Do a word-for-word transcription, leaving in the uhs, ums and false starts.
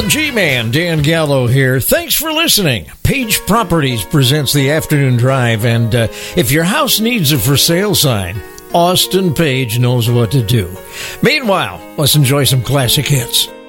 The G-Man, Dan Gallo here. Thanks for listening. Page Properties presents the Afternoon Drive, and uh, if your house needs a for sale sign, Austin Page knows what to do. Meanwhile, let's enjoy some classic hits.